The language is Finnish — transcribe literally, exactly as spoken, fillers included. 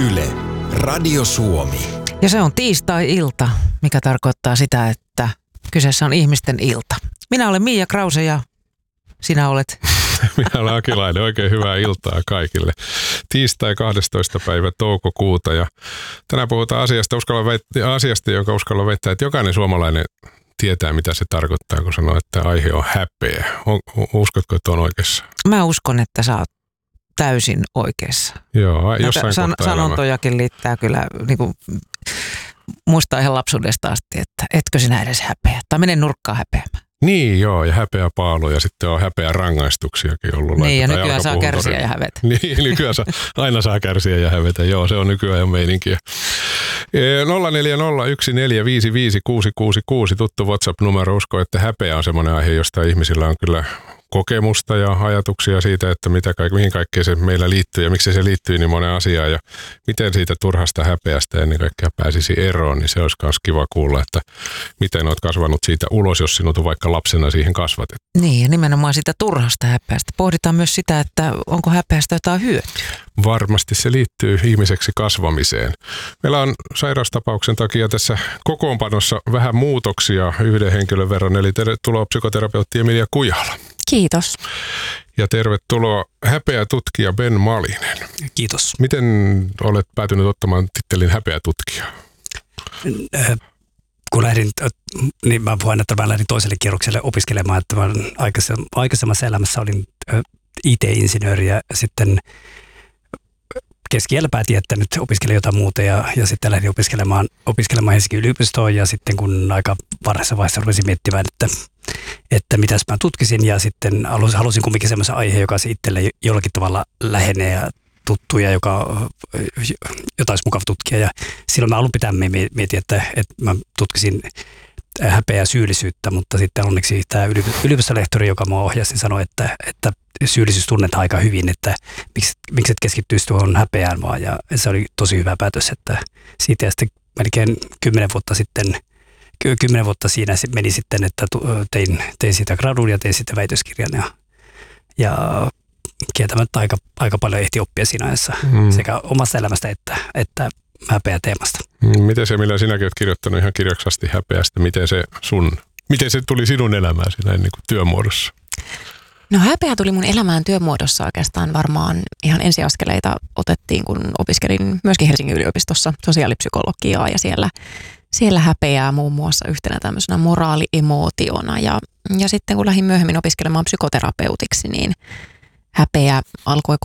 Yle, Radio Suomi. Ja se on tiistai-ilta, mikä tarkoittaa sitä, että kyseessä on ihmisten ilta. Minä olen Miia Krause ja sinä olet... Minä olen Akilainen. Oikein hyvää iltaa kaikille. Tiistai kahdestoista päivä toukokuuta ja tänään puhutaan asiasta, uskalla väittää, asiasta jonka uskalla väittää, että jokainen suomalainen tietää, mitä se tarkoittaa, kun sanoo, että aihe on häpeä. Uskotko, että on oikeassa? Mä uskon, että sä oot täysin oikeassa. Joo, jossain san- kohtaa sanontojakin liittää kyllä, niin kuin, muistaa ihan lapsuudesta asti, että etkö sinä edes häpeä. Tai mene nurkkaan häpeämään. Niin joo, ja häpeä paalu ja sitten on häpeä rangaistuksiakin ollut. Niin, ja nykyään saa kärsiä ja hävetä. Niin, nykyään saa, aina saa kärsiä ja hävetä. Joo, se on nykyään meininkiä. nolla neljä nolla yksi neljä viisi viisi kuusi kuusi kuusi, tuttu WhatsApp-numero. Usko, että häpeä on semmoinen aihe, josta ihmisillä on kyllä kokemusta ja ajatuksia siitä, että mitä kaik, mihin kaikkeen se meillä liittyy ja miksi se liittyy niin monen asiaan ja miten siitä turhasta häpeästä ennen kaikkea pääsisi eroon, niin se olisi myös kiva kuulla, että miten olet kasvanut siitä ulos, jos sinut on vaikka lapsena siihen kasvatettu. Niin, ja nimenomaan sitä turhasta häpeästä. Pohditaan myös sitä, että onko häpeästä jotain hyötyä. Varmasti se liittyy ihmiseksi kasvamiseen. Meillä on sairaustapauksen takia tässä kokoonpanossa vähän muutoksia yhden henkilön verran, eli tervetuloa psykoterapeutti Emilia Kujala. Kiitos. Ja tervetuloa häpeätutkija Ben Malinen. Kiitos. Miten olet päätynyt ottamaan tittelin häpeätutkija? Kun lähdin, niin mä voin, että mä lähdin toiselle kierrokselle opiskelemaan, että mä aikaisemmassa elämässä olin I T-insinööri ja sitten keskiällä päätin, että nyt opiskelen jotain muuta ja, ja sitten lähdin opiskelemaan, opiskelemaan Helsingin yliopistoon ja sitten kun aika varhaisessa vaiheessa rupesin miettimään, että, että mitäs mä tutkisin ja sitten halusin, halusin kumminkin semmoisen aiheen, joka se itselle jollakin tavalla lähenee ja tuttu ja joka, jota olisi mukava tutkia ja silloin mä alun pitää mietin, että, että mä tutkisin häpeä ja syyllisyyttä, mutta sitten onneksi tämä yliopistolehtori, joka mua ohjasi, sanoi, että, että syyllisyys tunnetaan aika hyvin, että miksi, miksi et keskittyisi tuohon häpeään vaan. Ja se oli tosi hyvä päätös, että siitä ja sitten melkein kymmenen vuotta sitten, kymmenen vuotta siinä meni sitten, että tein, tein siitä gradun ja tein sitten väitöskirjan ja, ja kieltämättä aika, aika paljon ehti oppia siinä ajassa mm. sekä omasta elämästä että, että häpeä teemasta. Miten se, millä sinäkin olet kirjoittanut ihan kirjaksasti häpeästä, miten se sun, miten se tuli sinun elämääsi näin niin kuin työmuodossa? No häpeä tuli mun elämään työmuodossa oikeastaan varmaan ihan ensiaskeleita otettiin, kun opiskelin myöskin Helsingin yliopistossa sosiaalipsykologiaa ja siellä, siellä häpeää muun muassa yhtenä tämmöisenä moraaliemotiona ja, ja sitten kun lähdin myöhemmin opiskelemaan psykoterapeutiksi, niin häpeä alkoi